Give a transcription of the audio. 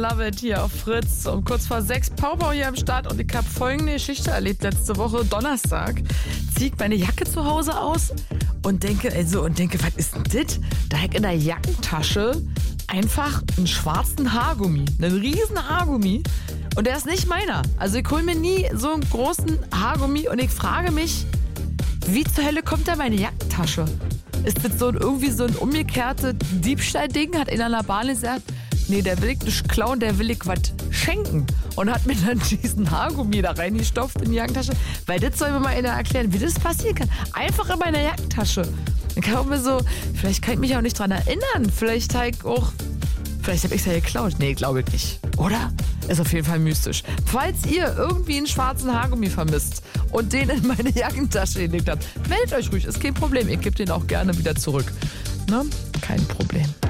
Love It hier auf Fritz. Um kurz vor 6 Power hier am Start und ich habe folgende Geschichte erlebt letzte Woche, Donnerstag. Zieh ich meine Jacke zu Hause aus und denke, was ist denn das? Da hab ich in der Jackentasche einfach einen schwarzen Haargummi, einen riesen Haargummi. Und der ist nicht meiner. Also ich hole mir nie so einen großen Haargummi und ich frage mich, wie zur Hölle kommt der in meine Jackentasche? Ist das irgendwie so ein umgekehrtes Diebstahlding? Hat einer in der Bahn gesagt, nee, der will ich nicht klauen, der will ich was schenken. Und hat mir dann diesen Haargummi da reingestopft in die Jackentasche. Weil das soll mir mal einer erklären, wie das passieren kann. Einfach in meiner Jackentasche. Dann kann ich mir so, vielleicht kann ich mich auch nicht dran erinnern. Vielleicht habe ich es ja geklaut. Nee, glaube ich nicht. Oder? Ist auf jeden Fall mystisch. Falls ihr irgendwie einen schwarzen Haargummi vermisst und den in meine Jackentasche gelegt habt, meldet euch ruhig, ist kein Problem. Ich gebe den auch gerne wieder zurück. Ne? Kein Problem.